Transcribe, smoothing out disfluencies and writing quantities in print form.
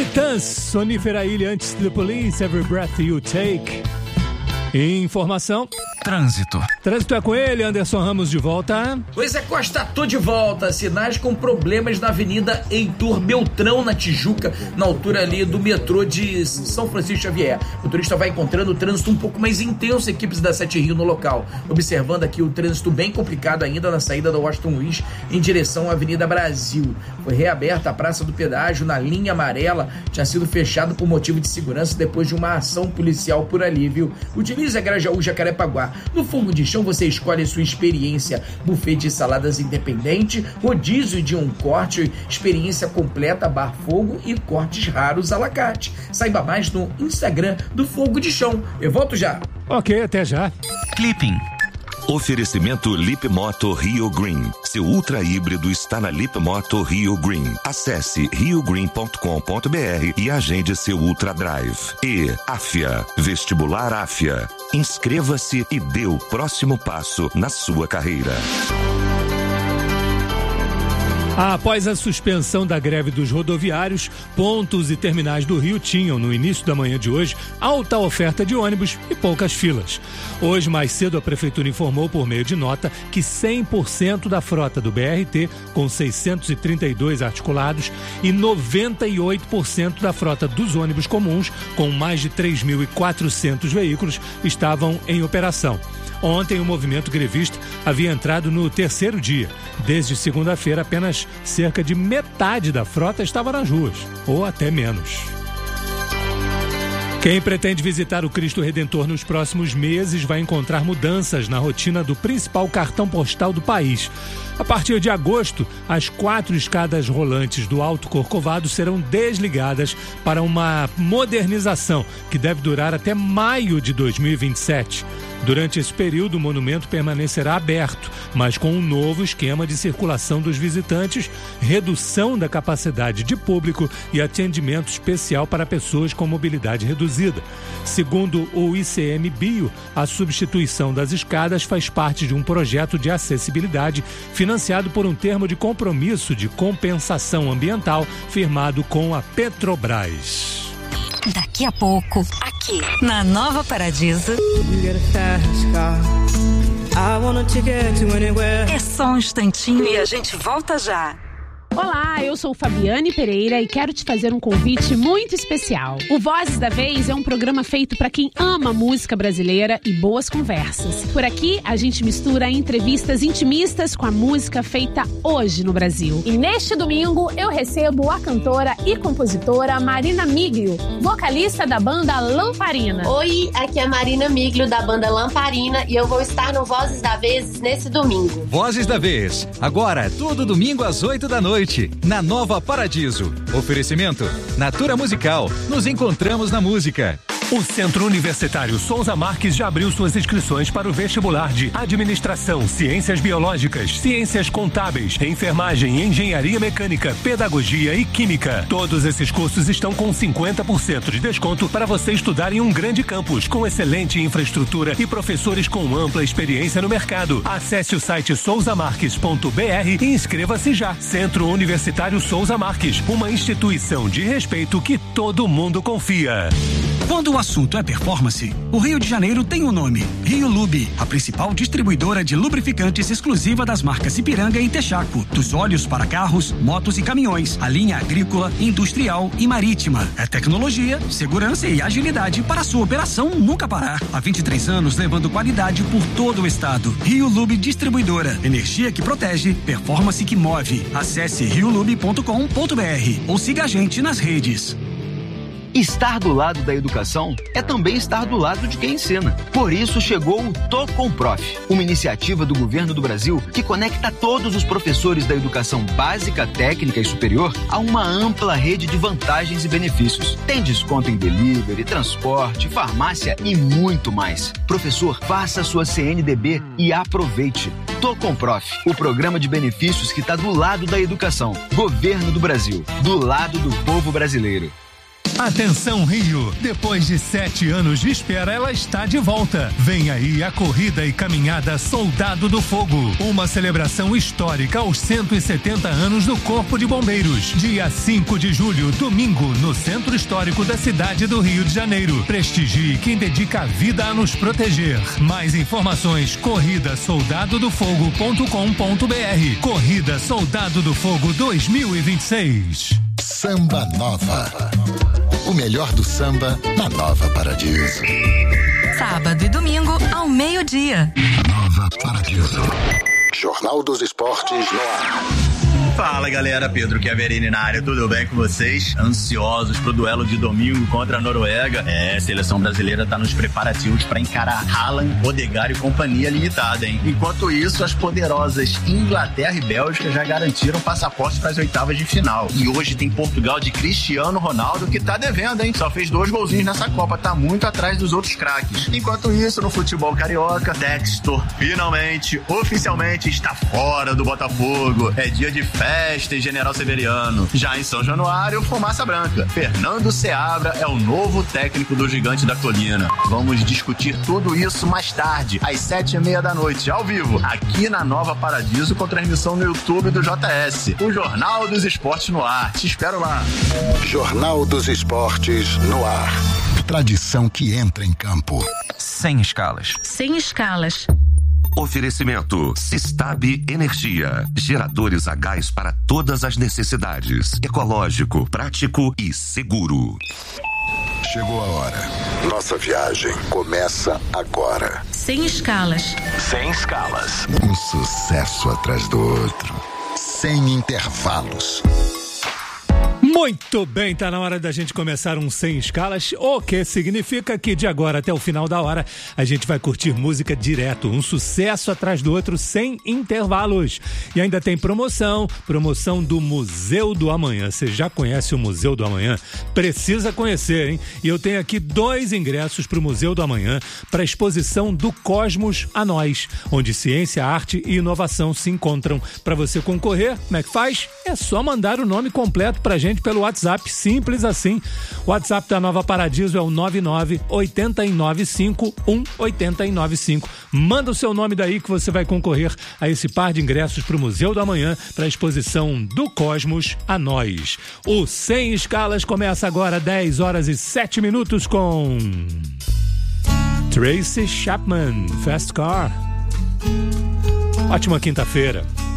Titãs, Sonífera Ilha, antes the Police, Every Breath You Take. Informação. Trânsito é com ele, Anderson Ramos de volta. Pois é, Costa, tô de volta. Sinais com problemas na Avenida Heitor Beltrão, na Tijuca, na altura ali do metrô de São Francisco Xavier. O motorista vai encontrando o trânsito um pouco mais intenso, equipes da 7 Rio no local. Observando aqui o trânsito bem complicado ainda na saída da Washington Luiz em direção à Avenida Brasil. Foi reaberta a Praça do Pedágio na linha amarela, tinha sido fechado por motivo de segurança depois de uma ação policial por ali, viu? Utilize a Grajaú Jacarepaguá. No Fogo de Chão você escolhe sua experiência, buffet de saladas independente, rodízio de um corte, experiência completa, bar fogo e cortes raros à la carte. Saiba mais no Instagram do Fogo de Chão. Eu volto já. Ok, até já. Clipping. Oferecimento Lip Moto Rio Green. Seu ultra híbrido está na Lip Moto Rio Green. Acesse riogreen.com.br e agende seu Ultra Drive. E Afia, Vestibular Afia. Inscreva-se e dê o próximo passo na sua carreira. Após a suspensão da greve dos rodoviários, pontos e terminais do Rio tinham, no início da manhã de hoje, alta oferta de ônibus e poucas filas. Hoje, mais cedo, a Prefeitura informou por meio de nota que 100% da frota do BRT, com 632 articulados, e 98% da frota dos ônibus comuns, com mais de 3.400 veículos, estavam em operação. Ontem, o movimento grevista havia entrado no terceiro dia. Desde segunda-feira, apenas cerca de metade da frota estava nas ruas, ou até menos. Quem pretende visitar o Cristo Redentor nos próximos meses vai encontrar mudanças na rotina do principal cartão postal do país. A partir de agosto, as 4 escadas rolantes do Alto Corcovado serão desligadas para uma modernização que deve durar até maio de 2027. Durante esse período, o monumento permanecerá aberto, mas com um novo esquema de circulação dos visitantes, redução da capacidade de público e atendimento especial para pessoas com mobilidade reduzida. Segundo o ICMBio, a substituição das escadas faz parte de um projeto de acessibilidade financiado por um termo de compromisso de compensação ambiental firmado com a Petrobras. Daqui a pouco, aqui na Nova Paradiso. É só um instantinho e a gente volta já. Olá, eu sou Fabiane Pereira e quero te fazer um convite muito especial. O Vozes da Vez é um programa feito para quem ama música brasileira e boas conversas. Por aqui, a gente mistura entrevistas intimistas com a música feita hoje no Brasil. E neste domingo, eu recebo a cantora e compositora Marina Miglio, vocalista da banda Lamparina. Oi, aqui é a Marina Miglio da banda Lamparina e eu vou estar no Vozes da Vez nesse domingo. Vozes da Vez, agora, todo domingo às 8 da noite. Na Nova Paradiso. Oferecimento Natura Musical. Nos encontramos na música. O Centro Universitário Souza Marques já abriu suas inscrições para o vestibular de Administração, Ciências Biológicas, Ciências Contábeis, Enfermagem, Engenharia Mecânica, Pedagogia e Química. Todos esses cursos estão com 50% de desconto para você estudar em um grande campus, com excelente infraestrutura e professores com ampla experiência no mercado. Acesse o site souzamarques.br e inscreva-se já. Centro Universitário Souza Marques, uma instituição de respeito que todo mundo confia. Quando o assunto é performance, o Rio de Janeiro tem um nome: Rio Lube, a principal distribuidora de lubrificantes exclusiva das marcas Ipiranga e Texaco, dos óleos para carros, motos e caminhões, a linha agrícola, industrial e marítima. É tecnologia, segurança e agilidade para sua operação nunca parar. Há 23 anos levando qualidade por todo o estado. Rio Lube Distribuidora, energia que protege, performance que move. Acesse riolube.com.br ou siga a gente nas redes. Estar do lado da educação é também estar do lado de quem ensina. Por isso chegou o Tô com Prof, uma iniciativa do governo do Brasil que conecta todos os professores da educação básica, técnica e superior a uma ampla rede de vantagens e benefícios. Tem desconto em delivery, transporte, farmácia e muito mais. Professor, faça sua CNDB e aproveite. Tô com Prof, o programa de benefícios que está do lado da educação. Governo do Brasil, do lado do povo brasileiro. Atenção Rio, depois de 7 anos de espera, ela está de volta. Vem aí a corrida e caminhada Soldado do Fogo, uma celebração histórica aos 170 anos do Corpo de Bombeiros. Dia 5 de julho, domingo, no Centro Histórico da cidade do Rio de Janeiro. Prestigie quem dedica a vida a nos proteger. Mais informações, corridasoldadodofogo.com.br. Corrida Soldado do Fogo 2026. Samba Nova. O melhor do samba na Nova Paradiso. Sábado e domingo ao meio-dia. Nova Paradiso. Jornal dos Esportes no ar. Fala galera, Pedro Chiaverini na área, tudo bem com vocês? Ansiosos pro duelo de domingo contra a Noruega? A seleção brasileira tá nos preparativos para encarar Haaland, Odegaard e companhia limitada, hein? Enquanto isso, as poderosas Inglaterra e Bélgica já garantiram passaporte para as oitavas de final. E hoje tem Portugal de Cristiano Ronaldo que tá devendo, hein? Só fez 2 golzinhos nessa Copa, tá muito atrás dos outros craques. Enquanto isso, no futebol carioca, Textor finalmente, oficialmente está fora do Botafogo. É dia de festa em General Severiano. Já em São Januário, fumaça branca. Fernando Seabra é o novo técnico do Gigante da Colina. Vamos discutir tudo isso mais tarde, às 7h30 da noite, ao vivo, aqui na Nova Paradiso, com transmissão no YouTube do JS. O Jornal dos Esportes no ar. Te espero lá. Jornal dos Esportes no ar. Tradição que entra em campo. Sem escalas. Sem escalas. Oferecimento Sistab Energia. Geradores a gás para todas as necessidades. Ecológico, prático e seguro. Chegou a hora. Nossa viagem começa agora. Sem escalas. Sem escalas. Um sucesso atrás do outro. Sem intervalos. Muito bem, tá na hora da gente começar um Sem Escalas, o que significa que de agora até o final da hora a gente vai curtir música direto, um sucesso atrás do outro, sem intervalos. E ainda tem promoção do Museu do Amanhã. Você já conhece o Museu do Amanhã? Precisa conhecer, hein? E eu tenho aqui 2 ingressos para o Museu do Amanhã, para a exposição do Cosmos a Nós, onde ciência, arte e inovação se encontram. Para você concorrer, como é que faz? É só mandar o nome completo pra gente pelo WhatsApp, simples assim. O WhatsApp da Nova Paradiso é o 99-895-1895. Manda o seu nome daí que você vai concorrer a esse par de ingressos para o Museu do Amanhã, para a exposição do Cosmos a Nós. O Sem Escalas começa agora, 10h07 com Tracy Chapman, Fast Car. Ótima quinta-feira.